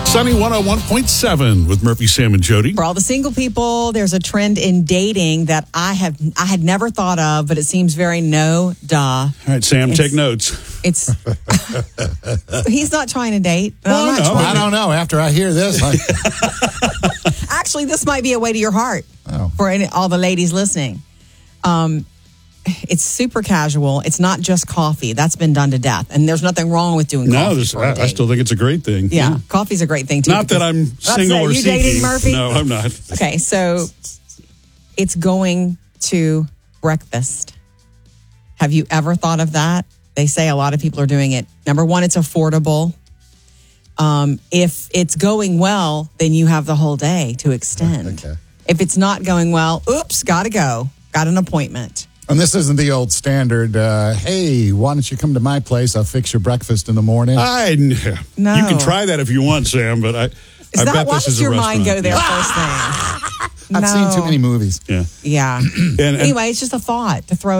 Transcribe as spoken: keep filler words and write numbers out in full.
Sunny one oh one point seven with Murphy, Sam, and Jody. For all the single people, there's a trend in dating that I have I had never thought of, but it seems very no duh. All right, Sam, It's- take notes. It's he's not trying to date. Well, I'm not no. trying I to- don't know. After I hear this, I, Actually, this might be a way to your heart Oh. for any, all the ladies listening. Um, it's super casual. It's not just coffee. That's been done to death, and there's nothing wrong with doing No, coffee. this, for a I, I date. still think it's a great thing. yeah, coffee's a great thing too. Not that because- I'm Let's single say, or you seeking. dating, Murphy? No, I'm not. Okay, so it's going to breakfast. Have you ever thought of that? They say a lot of people are doing it. Number one, it's affordable. Um, if it's going well, then you have the whole day to extend. Okay. If it's not going well, oops, gotta go. Got an appointment. and this isn't the old standard. Uh, hey, why don't you come to my place? I'll fix your breakfast in the morning. I, No. You can try that if you want, Sam, but I, Is I that bet why this does is a your mind restaurant. go there first thing? I've No. seen too many movies. Yeah. Yeah. And, and Anyway, it's just a thought to throw